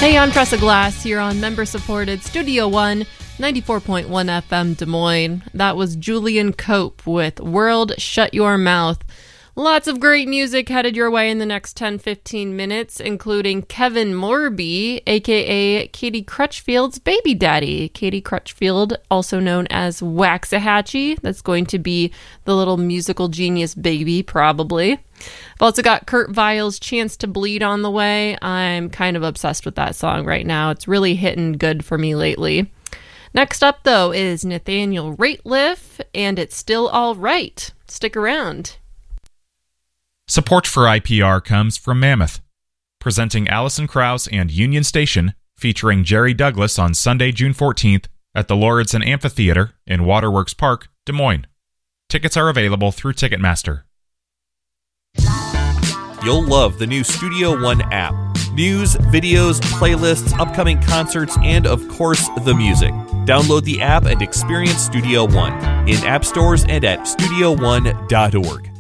Hey, I'm Tressa Glass here on member-supported Studio One, 94.1 FM Des Moines. That was Julian Cope with World Shut Your Mouth. Lots of great music headed your way in the next 10-15 minutes, including Kevin Morby, a.k.a. Katie Crutchfield's baby daddy. Katie Crutchfield, also known as Waxahachie. That's going to be the little musical genius baby, probably. I've also got Kurt Vile's Chance to Bleed on the way. I'm kind of obsessed with that song right now. It's really hitting good for me lately. Next up, though, is Nathaniel Rateliff, and It's Still All Right. Stick around. Support for IPR comes from Mammoth, presenting Alison Krauss and Union Station, featuring Jerry Douglas on Sunday, June 14th at the Lauridsen Amphitheater in Waterworks Park, Des Moines. Tickets are available through Ticketmaster. You'll love the new Studio One app. News, videos, playlists, upcoming concerts, and of course, the music. Download the app and experience Studio One in app stores and at studio1.org.